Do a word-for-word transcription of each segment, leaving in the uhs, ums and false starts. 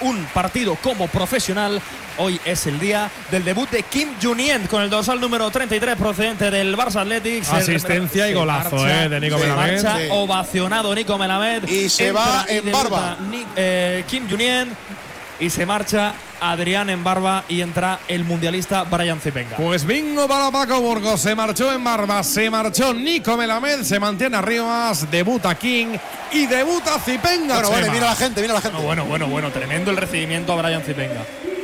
un partido como profesional. Hoy es el día del debut de Kim Junien con el dorsal número treinta y tres procedente del Barça Athletics. Asistencia y golazo marcha, eh, de Nico Melamed. Marcha, sí. Ovacionado Nico Melamed. Y se Entra va y en barba. Nick, eh, Kim Junien. Y se marcha Adrián en barba y entra el mundialista Brian Zipenga. Pues bingo para Paco Burgos. Se marchó en barba, se marchó Nico Melamed, se mantiene arriba, debuta King y debuta Zipenga. Bueno, vale, mira la gente, mira la gente. No, bueno, bueno, bueno, tremendo el recibimiento a Brian Zipenga.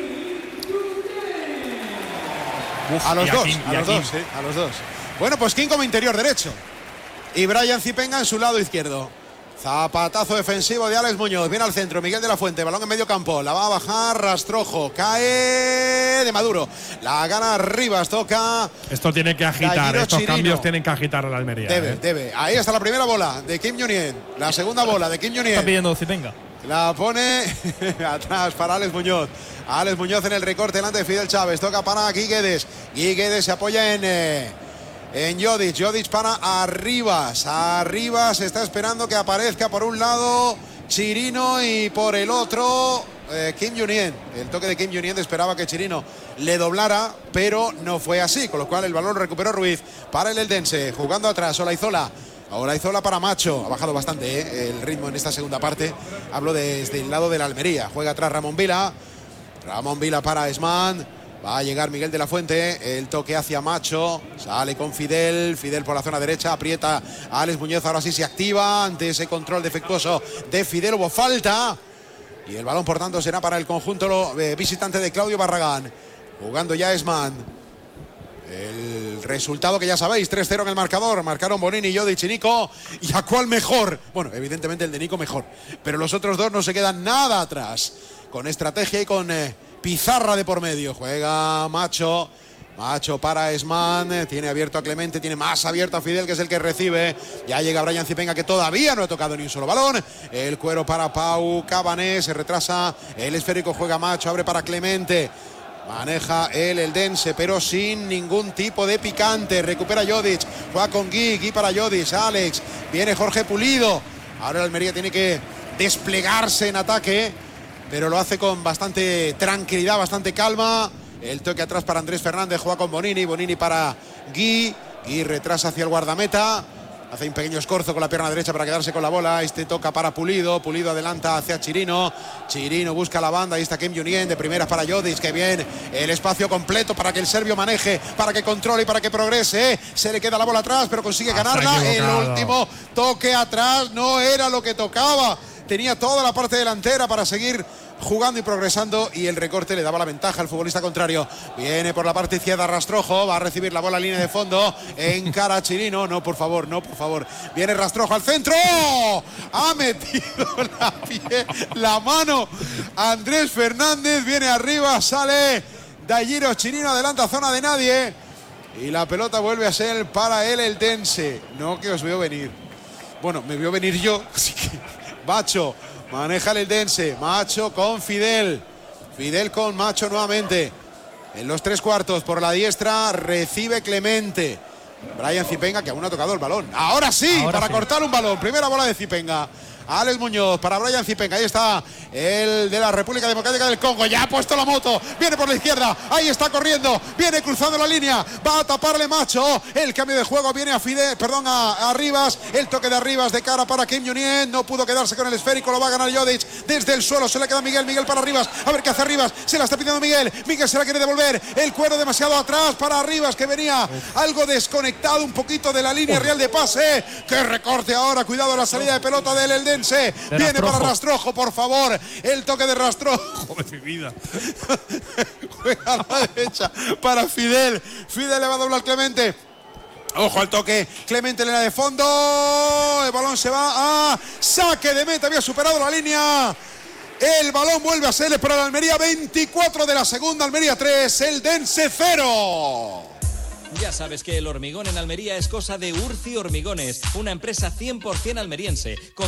Uf, a los dos, Kim, a los dos, sí, a los dos. Bueno, pues King como interior derecho y Brian Zipenga en su lado izquierdo. Zapatazo defensivo de Alex Muñoz. Viene al centro Miguel de la Fuente. Balón en medio campo. La va a bajar Rastrojo. Cae de Maduro. La gana Rivas. Toca. Esto tiene que agitar. Galliro Estos Chirino. cambios tienen que agitar a la Almería. Debe, eh. debe. Ahí está la primera bola de Kim Junien. La segunda bola de Kim Junien. Está pidiendo Zipenga. La pone atrás para Alex Muñoz. Alex Muñoz en el recorte delante de Fidel Chávez. Toca para Gui Guedes. Gui Guedes se apoya en. Eh, En Jodic, Jodic para Arribas. Arribas está esperando que aparezca por un lado Chirino y por el otro eh, Kim Junien. El toque de Kim Junien esperaba que Chirino le doblara, pero no fue así. Con lo cual el balón recuperó Ruiz para el Eldense. Jugando atrás, Olaizola. Olaizola para Macho. Ha bajado bastante eh, el ritmo en esta segunda parte. Hablo desde el lado de la Almería. Juega atrás Ramón Vila. Ramón Vila para Esman. Va a llegar Miguel de la Fuente, el toque hacia Macho, sale con Fidel, Fidel por la zona derecha, aprieta a Alex Muñoz, ahora sí se activa ante ese control defectuoso de Fidel, hubo falta y el balón por tanto será para el conjunto eh, visitante de Claudio Barragán, jugando ya Esman. El resultado que ya sabéis, tres cero en el marcador, marcaron Bonini, Jodic y Nico, y a cuál mejor, bueno, evidentemente el de Nico mejor, pero los otros dos no se quedan nada atrás, con estrategia y con... Eh, pizarra de por medio, juega Macho, Macho para Esman, tiene abierto a Clemente, tiene más abierto a Fidel que es el que recibe, ya llega Brian Zipenga que todavía no ha tocado ni un solo balón, el cuero para Pau Cabanés, se retrasa, el esférico juega Macho, abre para Clemente, maneja el Eldense pero sin ningún tipo de picante, recupera Jodic, juega con Gui, Gui para Jodic, Alex, viene Jorge Pulido, ahora el Almería tiene que desplegarse en ataque, pero lo hace con bastante tranquilidad, bastante calma. El toque atrás para Andrés Fernández, juega con Bonini, Bonini para Gui, Gui retrasa hacia el guardameta, hace un pequeño escorzo con la pierna derecha para quedarse con la bola, este toca para Pulido, Pulido adelanta hacia Chirino, Chirino busca la banda, ahí está Kim Junien, de primeras para Jodic, que bien, el espacio completo para que el serbio maneje, para que controle y para que progrese, ¿eh? Se le queda la bola atrás, pero consigue ganarla, el último toque atrás no era lo que tocaba. Tenía toda la parte delantera para seguir jugando y progresando y el recorte le daba la ventaja al futbolista contrario. Viene por la parte izquierda Rastrojo, va a recibir la bola en línea de fondo, encara a Chirino, no por favor, no por favor. Viene Rastrojo al centro, ha metido la, pie, la mano Andrés Fernández, viene arriba, sale Galliro Chirino, adelanta zona de nadie y la pelota vuelve a ser para el Eldense. No que os veo venir. Bueno, me veo venir yo, así que... Macho, maneja el Eldense, Macho con Fidel, Fidel con Macho nuevamente, en los tres cuartos por la diestra recibe Clemente, Brian Zipenga que aún no ha tocado el balón, ahora sí, ahora para sí. Cortar un balón, primera bola de Zipenga, Alex Muñoz para Brian Zipenga, ahí está el de la República Democrática del Congo, ya ha puesto la moto, viene por la izquierda, ahí está corriendo, viene cruzando la línea, va a taparle Macho, el cambio de juego viene a Fidel, perdón, a, a Rivas, el toque de Rivas de cara para Kim Junien, no pudo quedarse con el esférico, lo va a ganar Jodic, desde el suelo se le queda Miguel, Miguel para Rivas, a ver qué hace Rivas, se la está pidiendo Miguel, Miguel se la quiere devolver, el cuero demasiado atrás para Rivas que venía Uf. algo desconectado un poquito de la línea Uf. real de pase, que recorte ahora, cuidado la salida de pelota del Eldense, de viene Rastrojo. Para Rastrojo, por favor, el toque de Rastrojo. Joder, mi vida. Juega a la derecha para Fidel. Fidel le va a doblar Clemente. Ojo al toque. Clemente en la de fondo. El balón se va a saque de meta. Había superado la línea. El balón vuelve a ser para la Almería. veinticuatro de la segunda. Almería tres. Eldense cero. Ya sabes que el hormigón en Almería es cosa de Urci Hormigones, una empresa cien por cien almeriense. Con